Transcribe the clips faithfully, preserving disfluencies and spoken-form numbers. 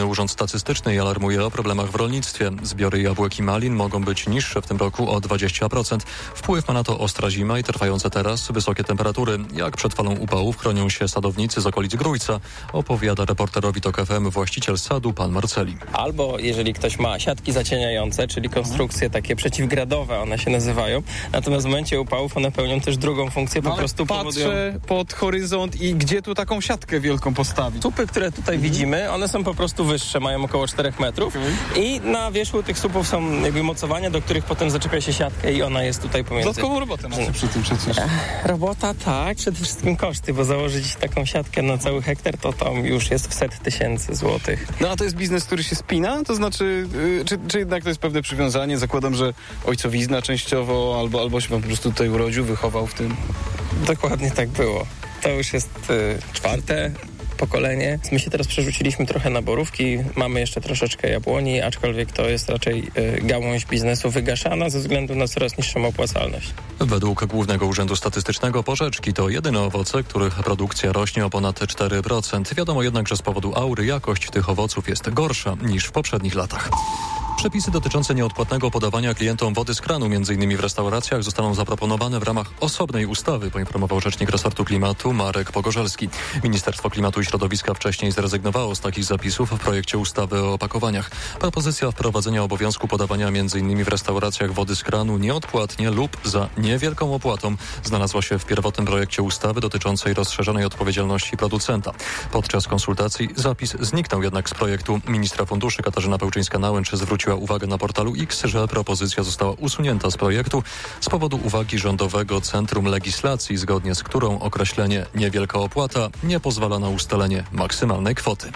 Główny Urząd Statystyczny alarmuje o problemach w rolnictwie. Zbiory jabłek i malin mogą być niższe w tym roku o dwadzieścia procent. Wpływ ma na to ostra zima i trwające teraz wysokie temperatury. Jak przed falą upałów chronią się sadownicy z okolic Grójca, opowiada reporterowi TOK F M właściciel sadu pan Marceli. Albo jeżeli ktoś ma siatki zacieniające, czyli konstrukcje takie przeciwgradowe, one się nazywają. Natomiast w momencie upałów one pełnią też drugą funkcję, po no, prostu patrzę powodują... pod horyzont i gdzie tu taką siatkę wielką postawić? Słupy, które tutaj mhm. widzimy, one są po prostu wyższe, mają około czterech metrów okay. i na wierzchu tych słupów są jakby mocowania, do których potem zaczepia się siatkę i ona jest tutaj pomiędzy. Dodatkową robotę macie przy tym przecież. Robota tak, przede wszystkim koszty, bo założyć taką siatkę na cały hektar to tam już jest w set tysięcy złotych. No a to jest biznes, który się spina? To znaczy, yy, czy, czy jednak to jest pewne przywiązanie? Zakładam, że ojcowizna częściowo albo, albo się pan po prostu tutaj urodził, wychował w tym? Dokładnie tak było. To już jest y, czwarte pokolenie. My się teraz przerzuciliśmy trochę na borówki, mamy jeszcze troszeczkę jabłoni, aczkolwiek to jest raczej y, gałąź biznesu wygaszana ze względu na coraz niższą opłacalność. Według Głównego Urzędu Statystycznego porzeczki to jedyne owoce, których produkcja rośnie o ponad cztery procent. Wiadomo jednak, że z powodu aury jakość tych owoców jest gorsza niż w poprzednich latach. Przepisy dotyczące nieodpłatnego podawania klientom wody z kranu, m.in. w restauracjach, zostaną zaproponowane w ramach osobnej ustawy, poinformował rzecznik resortu klimatu Marek Pogorzelski. Ministerstwo Klimatu i Środowiska wcześniej zrezygnowało z takich zapisów w projekcie ustawy o opakowaniach. Propozycja wprowadzenia obowiązku podawania m.in. w restauracjach wody z kranu nieodpłatnie lub za niewielką opłatą znalazła się w pierwotnym projekcie ustawy dotyczącej rozszerzonej odpowiedzialności producenta. Podczas konsultacji zapis zniknął jednak z projektu. Ministra funduszy Katarzyna Pełczyńska-Nałęcz zwróciła uwagę na portalu X, że propozycja została usunięta z projektu z powodu uwagi Rządowego Centrum Legislacji, zgodnie z którą określenie niewielka opłata nie pozwala na ustalenie maksymalnej kwoty.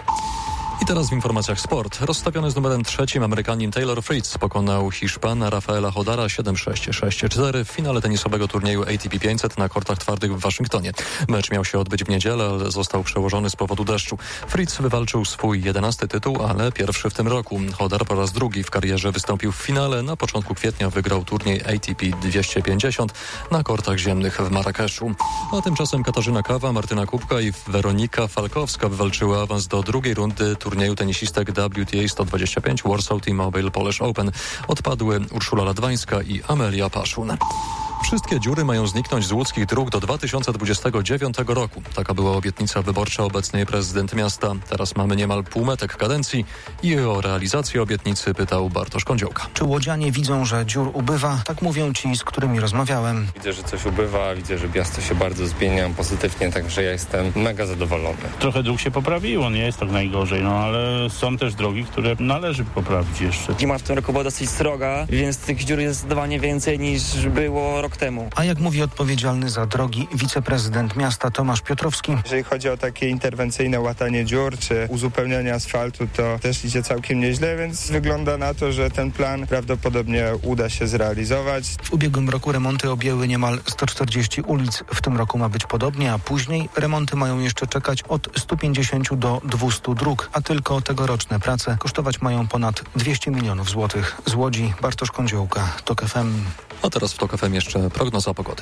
I teraz w informacjach sport. Rozstawiony z numerem trzecim Amerykanin Taylor Fritz pokonał Hiszpana Rafaela Hodara siedem sześć, sześć cztery w finale tenisowego turnieju A T P pięćset na kortach twardych w Waszyngtonie. Mecz miał się odbyć w niedzielę, ale został przełożony z powodu deszczu. Fritz wywalczył swój jedenasty tytuł, ale pierwszy w tym roku. Hodar po raz drugi w karierze wystąpił w finale. Na początku kwietnia wygrał turniej A T P dwieście pięćdziesiąt na kortach ziemnych w Marrakeszu. A tymczasem Katarzyna Kawa, Martyna Kubka i Weronika Falkowska wywalczyły awans do drugiej rundy turnieju tenisistek W T A sto dwadzieścia pięć Warsaw T-Mobile Polish Open. Odpadły Urszula Ladwańska i Amelia Paszun. Wszystkie dziury mają zniknąć z łódzkich dróg do dwa tysiące dwudziestego dziewiątego roku. Taka była obietnica wyborcza obecnej prezydent miasta. Teraz mamy niemal półmetek kadencji i o realizację obietnicy pytał Bartosz Kądziołka. Czy łodzianie widzą, że dziur ubywa? Tak mówią ci, z którymi rozmawiałem. Widzę, że coś ubywa, widzę, że miasto się bardzo zmienia pozytywnie, także ja jestem mega zadowolony. Trochę dróg się poprawiło, nie jest tak najgorzej, no ale są też drogi, które należy poprawić jeszcze. Zima w tym roku była dosyć sroga, więc tych dziur jest zdecydowanie więcej niż było rok temu. A jak mówi odpowiedzialny za drogi wiceprezydent miasta Tomasz Piotrowski? Jeżeli chodzi o takie interwencyjne łatanie dziur czy uzupełnianie asfaltu, to też idzie całkiem nieźle, więc wygląda na to, że ten plan prawdopodobnie uda się zrealizować. W ubiegłym roku remonty objęły niemal sto czterdzieści ulic. W tym roku ma być podobnie, a później remonty mają jeszcze czekać od stu pięćdziesięciu do dwustu dróg, a tylko tegoroczne prace kosztować mają ponad dwieście milionów złotych. Z Łodzi Bartosz Kądziołka, TOK F M. A teraz w TOK F M jeszcze prognoza pogody.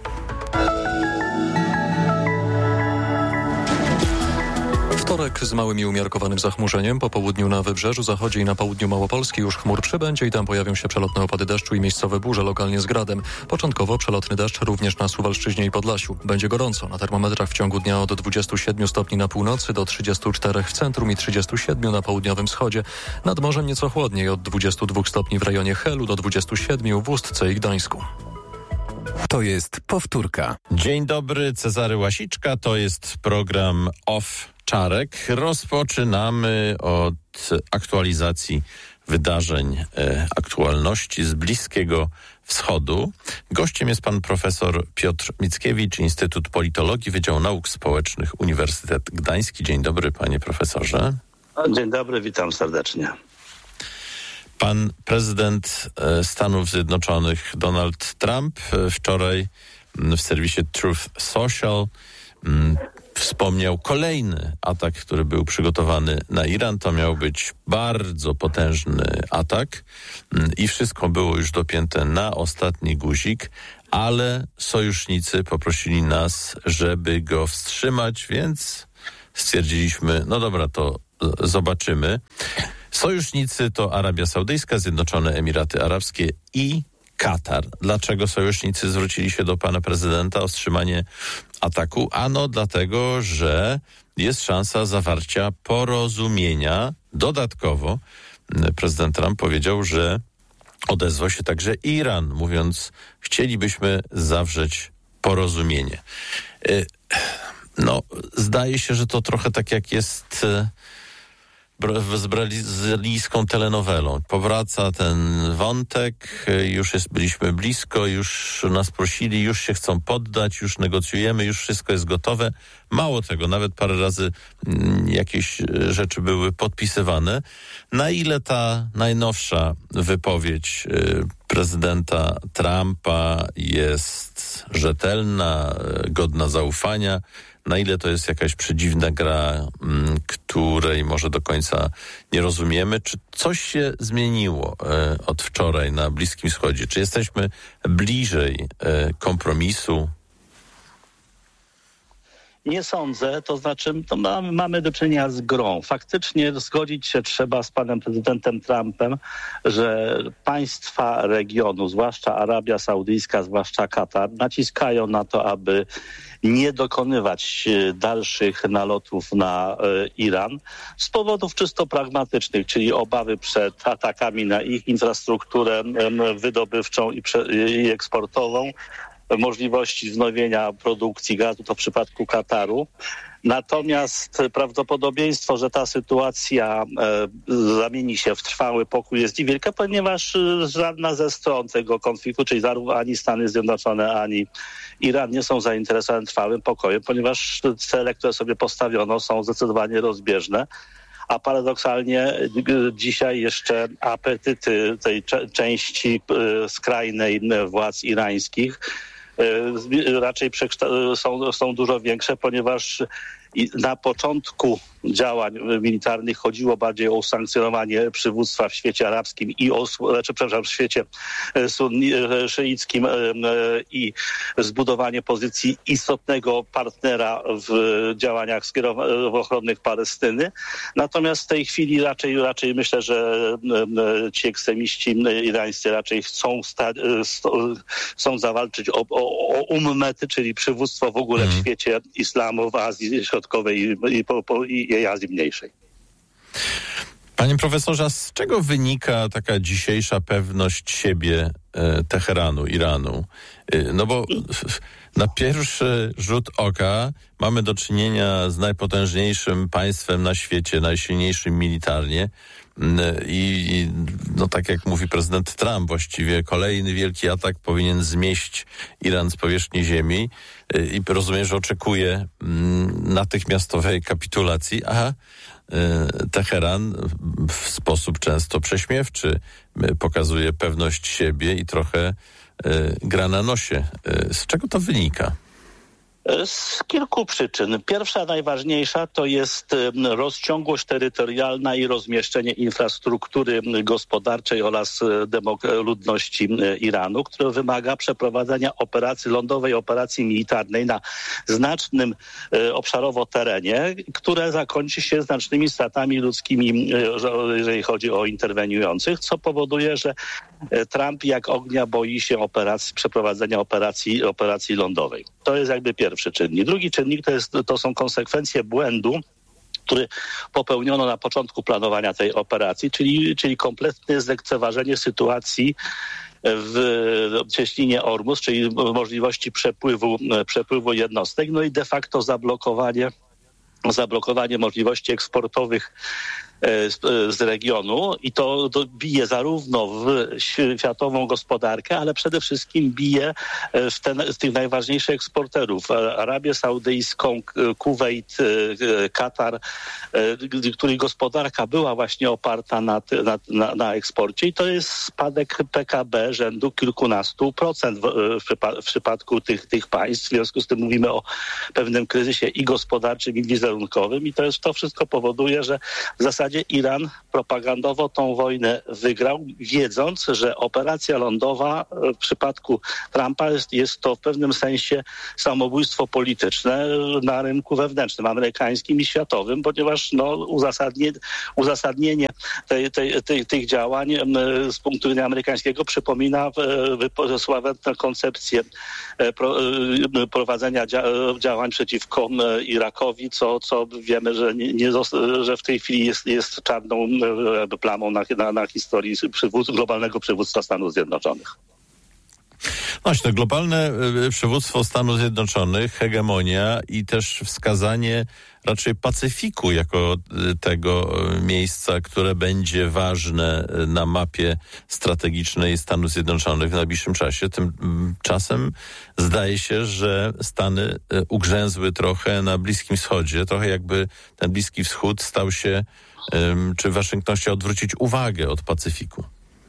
Wtorek z małym i umiarkowanym zachmurzeniem. Po południu na wybrzeżu, zachodzie i na południu Małopolski już chmur przybędzie i tam pojawią się przelotne opady deszczu i miejscowe burze, lokalnie z gradem. Początkowo przelotny deszcz również na Suwalszczyźnie i Podlasiu. Będzie gorąco. Na termometrach w ciągu dnia od dwudziestu siedmiu stopni na północy do trzydziestu czterech w centrum i trzydziestu siedmiu na południowym wschodzie. Nad morzem nieco chłodniej, od dwudziestu dwóch stopni w rejonie Helu do dwudziestu siedmiu w Ustce i Gdańsku. To jest powtórka. Dzień dobry, Cezary Łasiczka. To jest program Off Czarek. Rozpoczynamy od aktualizacji wydarzeń, e, aktualności z Bliskiego Wschodu. Gościem jest pan profesor Piotr Mickiewicz, Instytut Politologii, Wydział Nauk Społecznych, Uniwersytet Gdański. Dzień dobry, panie profesorze. Dzień dobry, witam serdecznie. Pan prezydent Stanów Zjednoczonych Donald Trump wczoraj w serwisie Truth Social wspomniał kolejny atak, który był przygotowany na Iran. To miał być bardzo potężny atak i wszystko było już dopięte na ostatni guzik, ale sojusznicy poprosili nas, żeby go wstrzymać, więc stwierdziliśmy, no dobra, to zobaczymy. Sojusznicy to Arabia Saudyjska, Zjednoczone Emiraty Arabskie i Katar. Dlaczego sojusznicy zwrócili się do pana prezydenta o wstrzymanie ataku? Ano dlatego, że jest szansa zawarcia porozumienia. Dodatkowo prezydent Trump powiedział, że odezwał się także Iran, mówiąc, chcielibyśmy zawrzeć porozumienie. No, zdaje się, że to trochę tak jak jest z brazylijską telenowelą. Powraca ten wątek, już jest, byliśmy blisko, już nas prosili, już się chcą poddać, już negocjujemy, już wszystko jest gotowe. Mało tego, nawet parę razy jakieś rzeczy były podpisywane. Na ile ta najnowsza wypowiedź prezydenta Trumpa jest rzetelna, godna zaufania, na ile to jest jakaś przedziwna gra, której może do końca nie rozumiemy? Czy coś się zmieniło od wczoraj na Bliskim Wschodzie? Czy jesteśmy bliżej kompromisu? Nie sądzę, to znaczy to mamy, mamy do czynienia z grą. Faktycznie zgodzić się trzeba z panem prezydentem Trumpem, że państwa regionu, zwłaszcza Arabia Saudyjska, zwłaszcza Katar, naciskają na to, aby nie dokonywać dalszych nalotów na e, Iran z powodów czysto pragmatycznych, czyli obawy przed atakami na ich infrastrukturę e, wydobywczą i, prze, i eksportową, możliwości wznowienia produkcji gazu, to w przypadku Kataru. Natomiast prawdopodobieństwo, że ta sytuacja e, zamieni się w trwały pokój jest niewielkie, ponieważ żadna ze stron tego konfliktu, czyli zarówno ani Stany Zjednoczone, ani Iran nie są zainteresowane trwałym pokojem, ponieważ cele, które sobie postawiono, są zdecydowanie rozbieżne. A paradoksalnie dzisiaj jeszcze apetyty tej części skrajnej władz irańskich raczej są, są dużo większe, ponieważ na początku działań militarnych chodziło bardziej o usankcjonowanie przywództwa w świecie arabskim i o, znaczy, przepraszam, w świecie sunni, szyickim i zbudowanie pozycji istotnego partnera w działaniach ochronnych Palestyny. Natomiast w tej chwili raczej, raczej myślę, że ci ekstremiści irańscy raczej chcą, sta, chcą zawalczyć o, o, o ummety, czyli przywództwo w ogóle w świecie islamu, w Azji Środkowej i, i, i, i Azji Mniejszej. Panie profesorze, a z czego wynika taka dzisiejsza pewność siebie e, Teheranu, Iranu? E, no bo na pierwszy rzut oka mamy do czynienia z najpotężniejszym państwem na świecie, najsilniejszym militarnie. I, i no tak jak mówi prezydent Trump, właściwie kolejny wielki atak powinien zmieść Iran z powierzchni ziemi i rozumiem, że oczekuje natychmiastowej kapitulacji, a Teheran w sposób często prześmiewczy pokazuje pewność siebie i trochę gra na nosie. Z czego to wynika? Z kilku przyczyn. Pierwsza, najważniejsza, to jest rozciągłość terytorialna i rozmieszczenie infrastruktury gospodarczej oraz demok- ludności Iranu, które wymaga przeprowadzenia operacji lądowej, operacji militarnej na znacznym obszarowo terenie, które zakończy się znacznymi stratami ludzkimi, jeżeli chodzi o interweniujących, co powoduje, że Trump jak ognia boi się operacji, przeprowadzenia operacji, operacji lądowej. To jest jakby pierwszy czynnik. Drugi czynnik to, jest, to są konsekwencje błędu, który popełniono na początku planowania tej operacji, czyli, czyli kompletne zlekceważenie sytuacji w cieśninie Ormus, czyli możliwości przepływu, przepływu jednostek, no i de facto zablokowanie, zablokowanie możliwości eksportowych Z, z regionu i to, to bije zarówno w światową gospodarkę, ale przede wszystkim bije w, ten, w tych najważniejszych eksporterów. Arabię Saudyjską, Kuwejt, Katar, której gospodarka była właśnie oparta na, na, na, na eksporcie i to jest spadek P K B rzędu kilkunastu procent w, w, przypa- w przypadku tych, tych państw. W związku z tym mówimy o pewnym kryzysie i gospodarczym, i wizerunkowym i to, jest, to wszystko powoduje, że w zasadzie zasadzie Iran propagandowo tą wojnę wygrał, wiedząc, że operacja lądowa w przypadku Trumpa jest, jest to w pewnym sensie samobójstwo polityczne na rynku wewnętrznym, amerykańskim i światowym, ponieważ no, uzasadnie, uzasadnienie tej, tej, tej, tych działań z punktu widzenia amerykańskiego przypomina sławetną koncepcję pro, prowadzenia dzia- działań przeciwko Irakowi, co, co wiemy, że, nie, nie, że w tej chwili jest, jest czarną plamą na, na, na historii przywód, globalnego przywództwa Stanów Zjednoczonych. Właśnie, to globalne przywództwo Stanów Zjednoczonych, hegemonia i też wskazanie raczej Pacyfiku jako tego miejsca, które będzie ważne na mapie strategicznej Stanów Zjednoczonych w najbliższym czasie. Tymczasem zdaje się, że Stany ugrzęzły trochę na Bliskim Wschodzie, trochę jakby ten Bliski Wschód stał się, czy Waszyngton chciał odwrócić uwagę od Pacyfiku.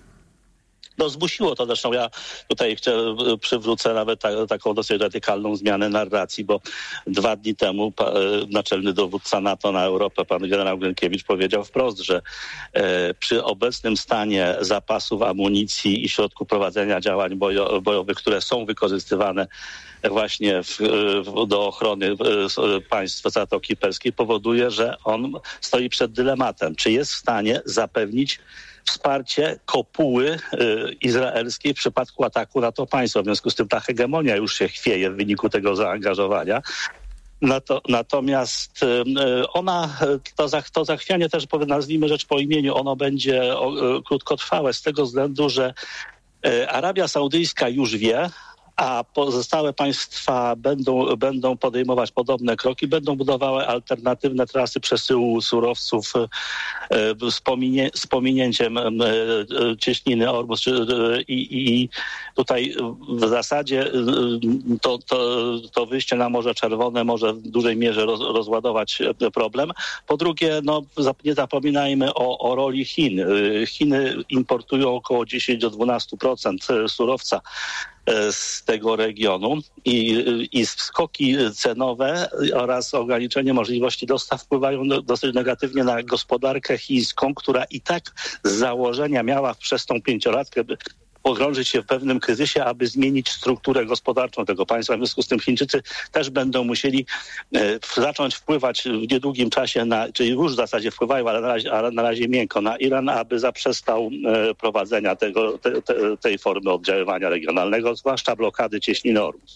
No zmusiło to, zresztą ja tutaj chcę, przywrócę nawet ta, taką dosyć radykalną zmianę narracji, bo dwa dni temu pa, naczelny dowódca NATO na Europę, pan generał Gryńkiewicz, powiedział wprost, że e, przy obecnym stanie zapasów amunicji i środków prowadzenia działań bojo, bojowych, które są wykorzystywane właśnie w, w, do ochrony państw Zatoki Perskiej, powoduje, że on stoi przed dylematem, czy jest w stanie zapewnić wsparcie kopuły y, izraelskiej w przypadku ataku na to państwo. W związku z tym ta hegemonia już się chwieje w wyniku tego zaangażowania. Nato, natomiast y, ona, to, za, to zachwianie też, nazwijmy rzecz po imieniu, ono będzie o, y, krótkotrwałe z tego względu, że y, Arabia Saudyjska już wie, a pozostałe państwa będą, będą podejmować podobne kroki, będą budowały alternatywne trasy przesyłu surowców e, z, pominie, z pominięciem e, cieśniny Ormus. I, i tutaj w zasadzie to, to, to wyjście na Morze Czerwone może w dużej mierze roz, rozładować problem. Po drugie, no, nie zapominajmy o, o roli Chin. Chiny importują około dziesięć do dwunastu procent surowca z tego regionu i, i skoki cenowe oraz ograniczenie możliwości dostaw wpływają dosyć negatywnie na gospodarkę chińską, która i tak z założenia miała przez tą pięciolatkę pogrążyć się w pewnym kryzysie, aby zmienić strukturę gospodarczą tego państwa. W związku z tym Chińczycy też będą musieli e, zacząć wpływać w niedługim czasie, na, czyli już w zasadzie wpływają, ale na razie, ale na razie miękko na Iran, aby zaprzestał e, prowadzenia tego, te, te, tej formy oddziaływania regionalnego, zwłaszcza blokady cieśniny Ormus.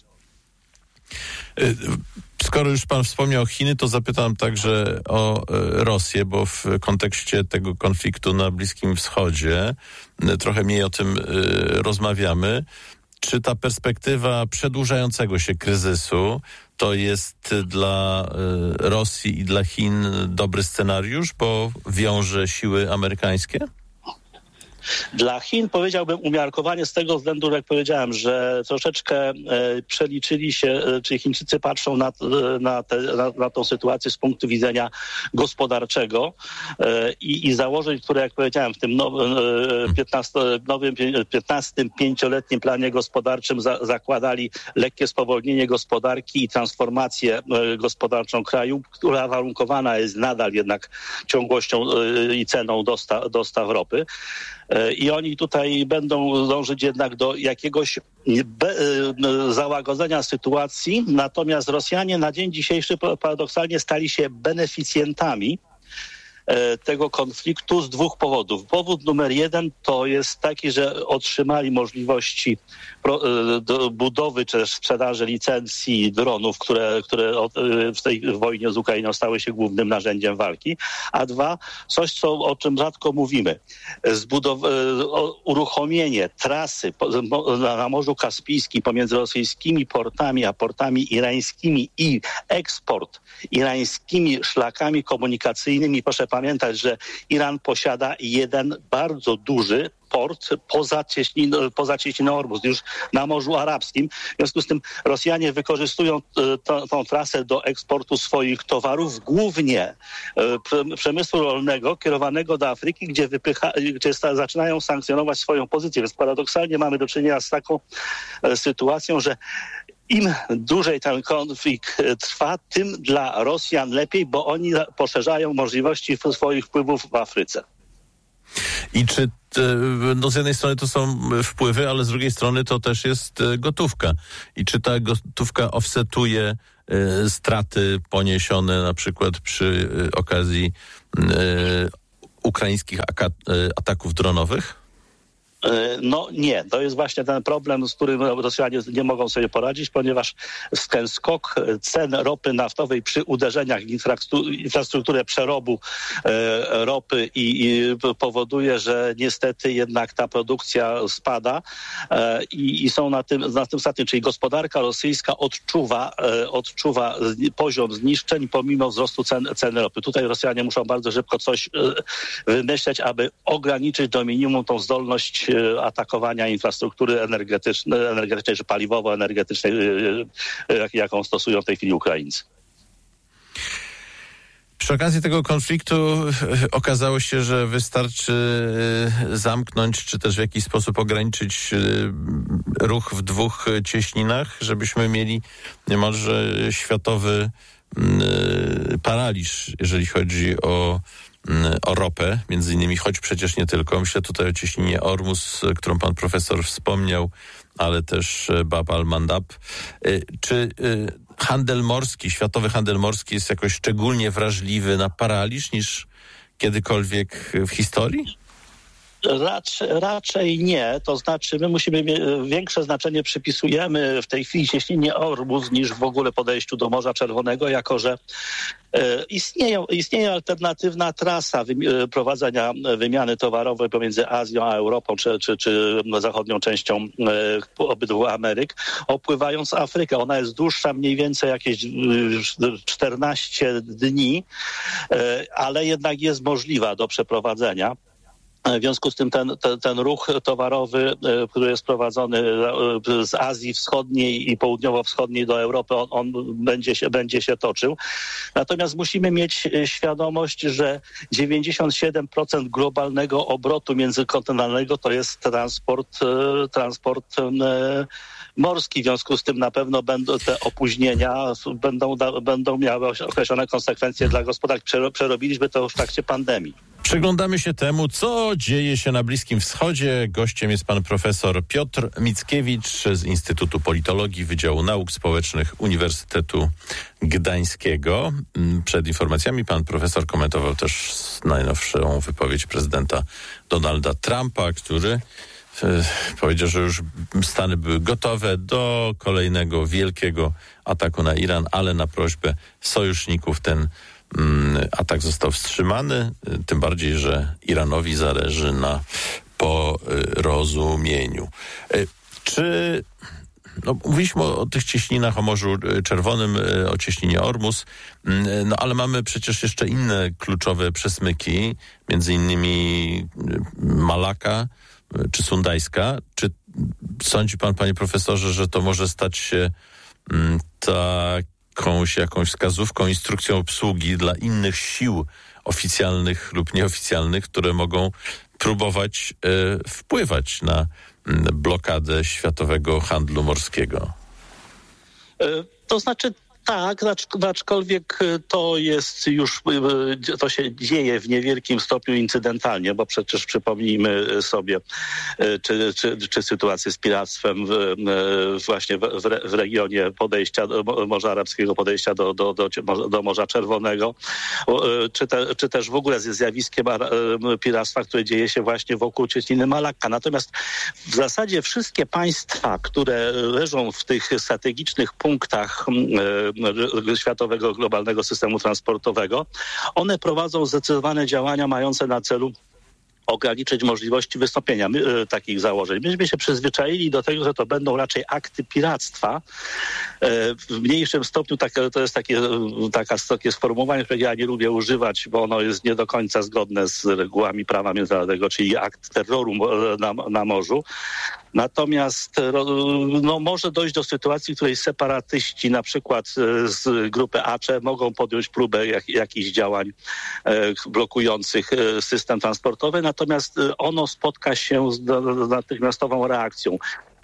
Skoro już pan wspomniał Chiny, to zapytam także o Rosję, bo w kontekście tego konfliktu na Bliskim Wschodzie trochę mniej o tym rozmawiamy. Czy ta perspektywa przedłużającego się kryzysu to jest dla Rosji i dla Chin dobry scenariusz, bo wiąże siły amerykańskie? Dla Chin powiedziałbym umiarkowanie z tego względu, jak powiedziałem, że troszeczkę e, przeliczyli się, e, czy Chińczycy patrzą na, na, te, na, na tą sytuację z punktu widzenia gospodarczego e, i, i założeń, które, jak powiedziałem, w tym nowym, e, piętnasto, nowym piętnastym pięcioletnim planie gospodarczym za, zakładali lekkie spowolnienie gospodarki i transformację e, gospodarczą kraju, która warunkowana jest nadal jednak ciągłością e, i ceną dosta, dostaw ropy. I oni tutaj będą dążyć jednak do jakiegoś be, załagodzenia sytuacji, natomiast Rosjanie na dzień dzisiejszy paradoksalnie stali się beneficjentami tego konfliktu z dwóch powodów. Powód numer jeden to jest taki, że otrzymali możliwości pro, do budowy czy też sprzedaży licencji dronów, które, które w tej wojnie z Ukrainą stały się głównym narzędziem walki. A dwa, coś, co, o czym rzadko mówimy. Zbudow- uruchomienie trasy na Morzu Kaspijskim pomiędzy rosyjskimi portami a portami irańskimi i eksport irańskimi szlakami komunikacyjnymi. Proszę pamiętać, że Iran posiada jeden bardzo duży port poza cieśniną, poza cieśniną Ormus, już na Morzu Arabskim. W związku z tym Rosjanie wykorzystują to, tą trasę do eksportu swoich towarów, głównie przemysłu rolnego kierowanego do Afryki, gdzie, wypycha, gdzie zaczynają sankcjonować swoją pozycję. Więc paradoksalnie mamy do czynienia z taką sytuacją, że im dłużej ten konflikt trwa, tym dla Rosjan lepiej, bo oni poszerzają możliwości swoich wpływów w Afryce. I czy no z jednej strony to są wpływy, ale z drugiej strony to też jest gotówka. I czy ta gotówka offsetuje y, straty poniesione na przykład przy y, okazji y, ukraińskich aka- y, ataków dronowych? No nie, to jest właśnie ten problem, z którym Rosjanie nie mogą sobie poradzić, ponieważ ten skok cen ropy naftowej przy uderzeniach w infrastrukturę przerobu e, ropy i, i powoduje, że niestety jednak ta produkcja spada e, i, i są na tym, na tym statnie, czyli gospodarka rosyjska odczuwa, e, odczuwa poziom zniszczeń pomimo wzrostu cen, ceny ropy. Tutaj Rosjanie muszą bardzo szybko coś e, wymyśleć, aby ograniczyć do minimum tą zdolność atakowania infrastruktury energetycznej, energetycznej czy paliwowo-energetycznej, jaką stosują w tej chwili Ukraińcy. Przy okazji tego konfliktu okazało się, że wystarczy zamknąć, czy też w jakiś sposób ograniczyć ruch w dwóch cieśninach, żebyśmy mieli niemalże światowy paraliż, jeżeli chodzi o o ropę, między innymi, choć przecież nie tylko. Myślę tutaj o cieśninie Ormus, którą pan profesor wspomniał, ale też Bab al-Mandab. Czy handel morski, światowy handel morski jest jakoś szczególnie wrażliwy na paraliż niż kiedykolwiek w historii? Raczej, raczej nie, to znaczy my musimy, większe znaczenie przypisujemy w tej chwili cieśninie Ormus niż w ogóle podejściu do Morza Czerwonego, jako że e, istnieje, istnieje alternatywna trasa wymi- prowadzenia wymiany towarowej pomiędzy Azją a Europą, czy, czy, czy zachodnią częścią e, obydwu Ameryk, opływając Afrykę. Ona jest dłuższa mniej więcej jakieś czternaście dni, e, ale jednak jest możliwa do przeprowadzenia. W związku z tym ten, ten, ten ruch towarowy, który jest prowadzony z Azji Wschodniej i Południowo-Wschodniej do Europy, on, on będzie, się, będzie się toczył. Natomiast musimy mieć świadomość, że dziewięćdziesiąt siedem procent globalnego obrotu międzykontynentalnego to jest transport, transport morski. W związku z tym na pewno będą te opóźnienia będą, będą miały określone konsekwencje dla gospodarki. Przerobiliśmy to już w trakcie pandemii. Przyglądamy się temu, co dzieje się na Bliskim Wschodzie. Gościem jest pan profesor Piotr Mickiewicz z Instytutu Politologii Wydziału Nauk Społecznych Uniwersytetu Gdańskiego. Przed informacjami pan profesor komentował też najnowszą wypowiedź prezydenta Donalda Trumpa, który powiedział, że już Stany były gotowe do kolejnego wielkiego ataku na Iran, ale na prośbę sojuszników ten atak został wstrzymany, tym bardziej, że Iranowi zależy na porozumieniu. Czy, no mówiliśmy o, o tych cieśninach, o Morzu Czerwonym, o cieśninie Ormus, no ale mamy przecież jeszcze inne kluczowe przesmyki, między innymi Malaka czy Sundajska. Czy sądzi pan, panie profesorze, że to może stać się mm, tak jakąś, jakąś wskazówką, instrukcją obsługi dla innych sił oficjalnych lub nieoficjalnych, które mogą próbować e, wpływać na m, blokadę światowego handlu morskiego? To znaczy tak, aczkolwiek to jest już, to się dzieje w niewielkim stopniu incydentalnie, bo przecież przypomnijmy sobie, czy, czy, czy sytuację z piractwem w, właśnie w, w regionie podejścia do Morza Arabskiego, podejścia do, do, do, do Morza Czerwonego, czy, te, czy też w ogóle ze zjawiskiem piractwa, które dzieje się właśnie wokół cieśniny Malakka. Natomiast w zasadzie wszystkie państwa, które leżą w tych strategicznych punktach światowego, globalnego systemu transportowego, one prowadzą zdecydowane działania mające na celu ograniczyć możliwości wystąpienia my, takich założeń. Myśmy się przyzwyczaili do tego, że to będą raczej akty piractwa. W mniejszym stopniu tak, to jest takie, taka, takie sformułowanie, którego ja nie lubię używać, bo ono jest nie do końca zgodne z regułami prawa międzynarodowego, czyli akt terroru na, na morzu. Natomiast no, może dojść do sytuacji, w której separatyści, na przykład z grupy Acze, mogą podjąć próbę jak, jakichś działań e, blokujących e, system transportowy, natomiast ono spotka się z do, natychmiastową reakcją.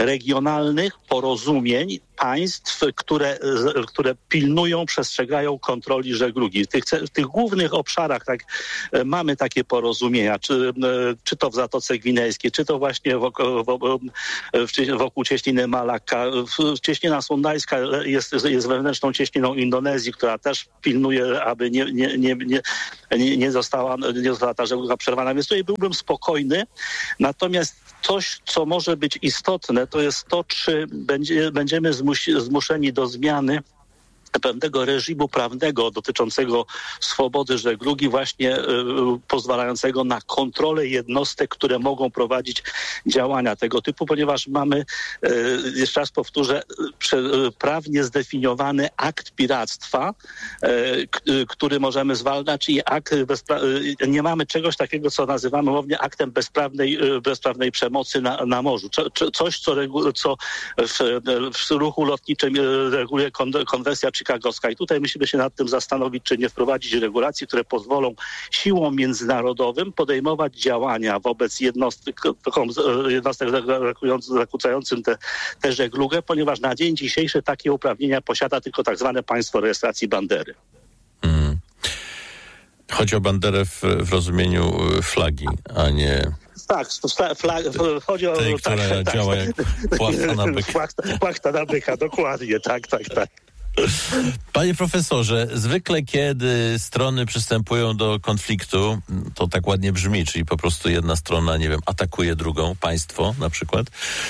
regionalnych porozumień państw, które, które pilnują, przestrzegają kontroli żeglugi. W tych, w tych głównych obszarach tak, mamy takie porozumienia, czy, czy to w Zatoce Gwinejskiej, czy to właśnie wokół, wokół cieśniny Malakka. Cieśnina Sondajska jest, jest wewnętrzną cieśniną Indonezji, która też pilnuje, aby nie, nie, nie, nie, nie, została, nie została ta żegluga przerwana. Więc tutaj byłbym spokojny. Natomiast coś, co może być istotne, to jest to, czy będzie, będziemy zmusi, zmuszeni do zmiany pewnego reżimu prawnego dotyczącego swobody żeglugi, właśnie y, pozwalającego na kontrolę jednostek, które mogą prowadzić działania tego typu, ponieważ mamy, y, jeszcze raz powtórzę, prze, y, prawnie zdefiniowany akt piractwa, y, k, y, który możemy zwalczać i akt bezpra- y, nie mamy czegoś takiego, co nazywamy umownie aktem bezprawnej, y, bezprawnej przemocy na, na morzu. Co, co, coś, co, regu- co w, w ruchu lotniczym y, reguluje kon- konwencja chicagowska. I tutaj musimy się nad tym zastanowić, czy nie wprowadzić regulacji, które pozwolą siłom międzynarodowym podejmować działania wobec jednostek, jednostek zakłócającym te, tę żeglugę, ponieważ na dzień dzisiejszy takie uprawnienia posiada tylko tak zwane państwo rejestracji bandery. Hmm. Chodzi o banderę w, w rozumieniu flagi, a nie... Tak, flag, chodzi o... Tej, która tak, działa tak, jak płachta na byka. Płachta, płachta na byka, dokładnie, tak, tak, tak. Panie profesorze, zwykle kiedy strony przystępują do konfliktu, to tak ładnie brzmi, czyli po prostu jedna strona, nie wiem, atakuje drugą, państwo na przykład,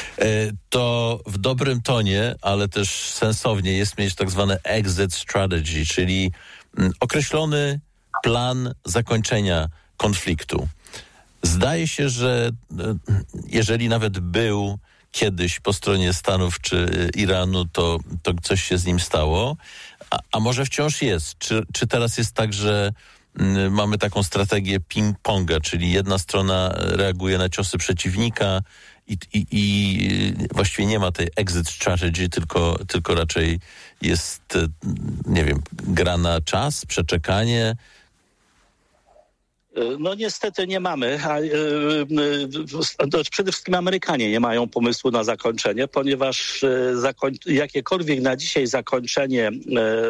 to w dobrym tonie, ale też sensownie jest mieć tak zwane exit strategy, czyli określony plan zakończenia konfliktu. Zdaje się, że jeżeli nawet był kiedyś po stronie Stanów czy Iranu, to, to coś się z nim stało, a, a może wciąż jest. Czy, czy teraz jest tak, że m, mamy taką strategię ping-ponga, czyli jedna strona reaguje na ciosy przeciwnika i, i, i właściwie nie ma tej exit strategy, tylko, tylko raczej jest, nie wiem, gra na czas, przeczekanie. No niestety nie mamy. A, y, y, przede wszystkim Amerykanie nie mają pomysłu na zakończenie, ponieważ y, zakoń, jakiekolwiek na dzisiaj zakończenie y,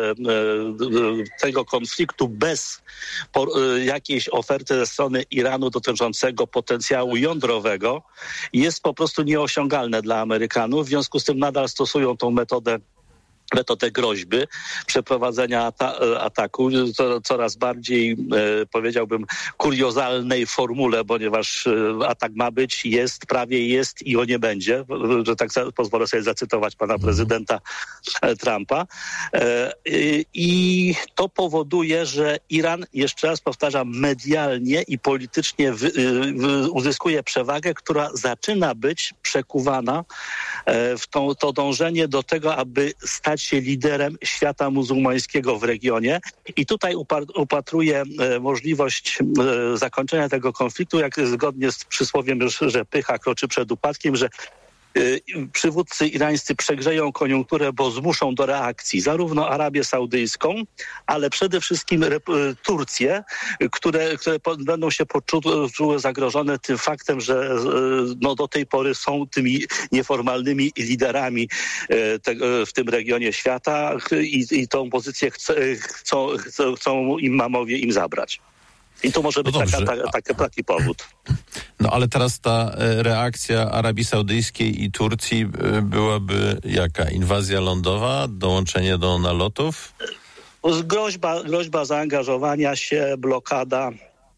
y, tego konfliktu bez po, y, jakiejś oferty ze strony Iranu dotyczącego potencjału jądrowego jest po prostu nieosiągalne dla Amerykanów. W związku z tym nadal stosują tą metodę metodę groźby, przeprowadzenia ata- ataku, co, coraz bardziej, e, powiedziałbym, kuriozalnej formule, ponieważ e, atak ma być, jest, prawie jest i go nie będzie, że tak za, pozwolę sobie zacytować pana prezydenta e, Trumpa. E, I to powoduje, że Iran, jeszcze raz powtarzam, medialnie i politycznie wy, wy, uzyskuje przewagę, która zaczyna być przekuwana e, w tą, to dążenie do tego, aby stać się liderem świata muzułmańskiego w regionie. I tutaj upatruję e, możliwość e, zakończenia tego konfliktu, jak zgodnie z przysłowiem, że pycha kroczy przed upadkiem, że przywódcy irańscy przegrzeją koniunkturę, bo zmuszą do reakcji zarówno Arabię Saudyjską, ale przede wszystkim Turcję, które, które będą się poczuły zagrożone tym faktem, że no, do tej pory są tymi nieformalnymi liderami te, w tym regionie świata i, i tą pozycję chce, chcą, chcą, chcą imamowie im zabrać. I to może być no taka, ta, taka, taki powód. No ale teraz ta reakcja Arabii Saudyjskiej i Turcji byłaby jaka? Inwazja lądowa? Dołączenie do nalotów? Groźba, groźba zaangażowania się, blokada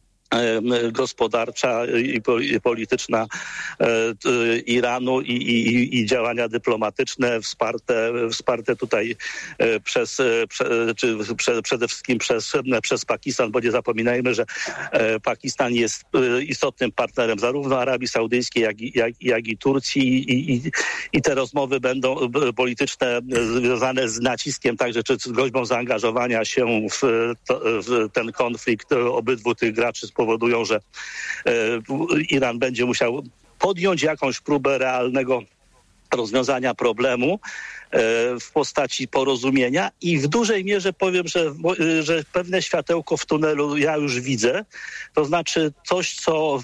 gospodarcza i polityczna Iranu i, i, i działania dyplomatyczne wsparte, wsparte tutaj przez, czy przede wszystkim przez, przez Pakistan, bo nie zapominajmy, że Pakistan jest istotnym partnerem zarówno Arabii Saudyjskiej, jak i, jak, jak i Turcji i, i, i te rozmowy będą polityczne związane z naciskiem także, czy z groźbą zaangażowania się w, to, w ten konflikt obydwu tych graczy powodują, że e, Iran będzie musiał podjąć jakąś próbę realnego rozwiązania problemu e, w postaci porozumienia i w dużej mierze powiem, że, że pewne światełko w tunelu ja już widzę, to znaczy coś, co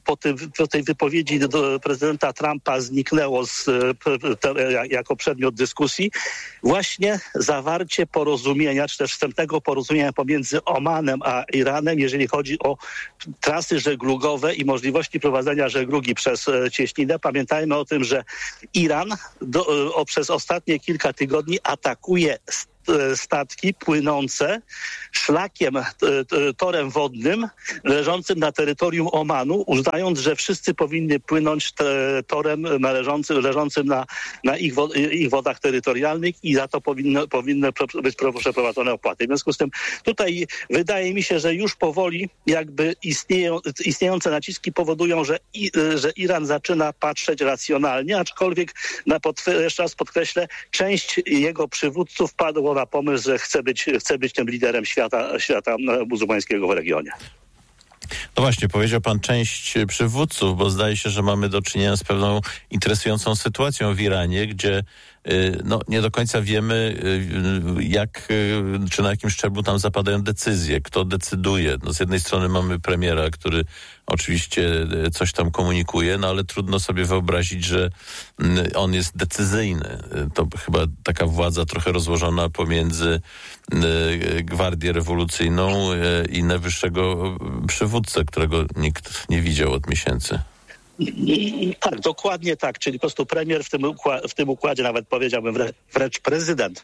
po, tym, po tej wypowiedzi do prezydenta Trumpa zniknęło z, te, jako przedmiot dyskusji, właśnie zawarcie porozumienia, czy też wstępnego porozumienia pomiędzy Omanem a Iranem, jeżeli chodzi o trasy żeglugowe i możliwości prowadzenia żeglugi przez cieśninę. Pamiętajmy o tym, że Iran do, o, przez ostatnie kilka tygodni atakuje statki płynące szlakiem, torem wodnym leżącym na terytorium Omanu, uznając, że wszyscy powinni płynąć torem należącym, leżącym na, na ich, wo, ich wodach terytorialnych i za to powinno, powinny być przeprowadzone opłaty. W związku z tym tutaj wydaje mi się, że już powoli jakby istnieją, istniejące naciski powodują, że, i, że Iran zaczyna patrzeć racjonalnie, aczkolwiek na podkre- jeszcze raz podkreślę, część jego przywódców padło na pomysł, że chce być, chce być tym liderem świata, świata muzułmańskiego w regionie. No właśnie, powiedział pan część przywódców, bo zdaje się, że mamy do czynienia z pewną interesującą sytuacją w Iranie, gdzie no, nie do końca wiemy, jak, czy na jakim szczeblu tam zapadają decyzje, kto decyduje. No, z jednej strony mamy premiera, który oczywiście coś tam komunikuje, no ale trudno sobie wyobrazić, że on jest decyzyjny. To chyba taka władza trochę rozłożona pomiędzy Gwardię Rewolucyjną i najwyższego przywódcę, którego nikt nie widział od miesięcy. Tak, dokładnie tak. Czyli po prostu premier w tym, ukła- w tym układzie, nawet powiedziałbym wrę- wręcz prezydent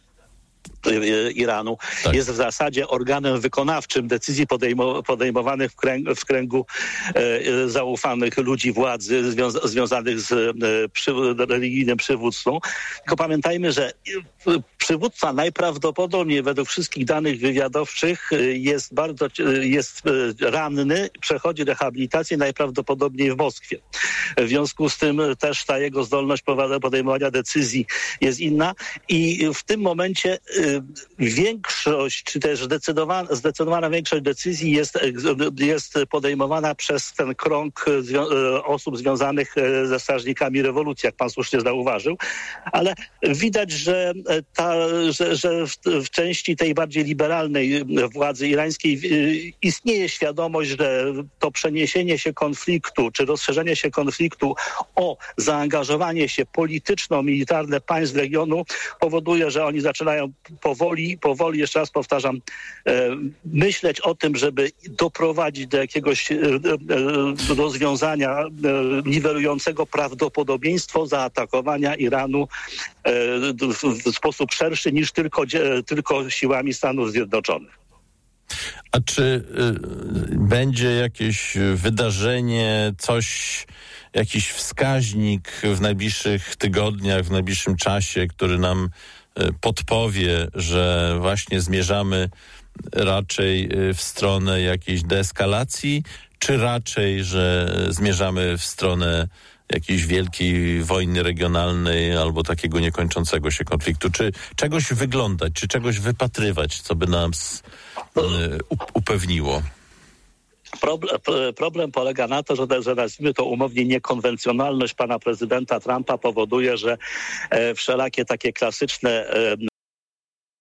Iranu, tak, jest w zasadzie organem wykonawczym decyzji podejmo- podejmowanych w, kręg- w kręgu e, zaufanych ludzi władzy związa- związanych z e, przy- religijnym przywództwem. Tylko pamiętajmy, że przywódca najprawdopodobniej według wszystkich danych wywiadowczych jest bardzo jest ranny, przechodzi rehabilitację najprawdopodobniej w Moskwie. W związku z tym też ta jego zdolność podejmowania decyzji jest inna i w tym momencie większość, czy też zdecydowana, zdecydowana większość decyzji jest, jest podejmowana przez ten krąg zwią- osób związanych ze strażnikami rewolucji, jak pan słusznie zauważył, ale widać, że ta, że, że w, w części tej bardziej liberalnej władzy irańskiej istnieje świadomość, że to przeniesienie się konfliktu, czy rozszerzenie się konfliktu o zaangażowanie się polityczno-militarne państw regionu powoduje, że oni zaczynają powoli, powoli, jeszcze raz powtarzam, e, myśleć o tym, żeby doprowadzić do jakiegoś e, e, rozwiązania e, niwelującego prawdopodobieństwo zaatakowania Iranu e, w, w sposób szerszy niż tylko, tylko siłami Stanów Zjednoczonych. A czy y, będzie jakieś wydarzenie, coś, jakiś wskaźnik w najbliższych tygodniach, w najbliższym czasie, który nam podpowie, że właśnie zmierzamy raczej w stronę jakiejś deeskalacji, czy raczej, że zmierzamy w stronę jakiejś wielkiej wojny regionalnej albo takiego niekończącego się konfliktu? Czy czegoś wyglądać, czy czegoś wypatrywać, co by nas upewniło? Problem, problem polega na to, że, że nazwijmy to umownie niekonwencjonalność pana prezydenta Trumpa powoduje, że e, wszelakie takie klasyczne e,